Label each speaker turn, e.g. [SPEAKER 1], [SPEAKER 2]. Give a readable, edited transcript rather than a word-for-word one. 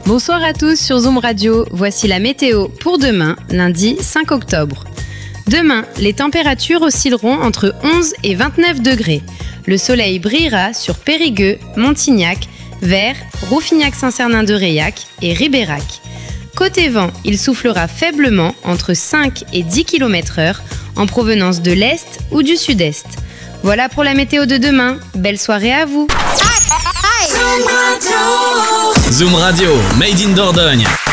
[SPEAKER 1] Bonsoir à tous sur Zoom Radio, voici la météo pour demain, lundi 5 octobre. Demain, les températures oscilleront entre 11 et 29 degrés. Le soleil brillera sur Périgueux, Montignac, Vers, Rouffignac-Saint-Cernin-de-Réac et Ribérac. Côté vent, il soufflera faiblement entre 5 et 10 km/h en provenance de l'est ou du sud-est. Voilà pour la météo de demain. Belle soirée à vous.
[SPEAKER 2] Zoom Radio, Made in Dordogne.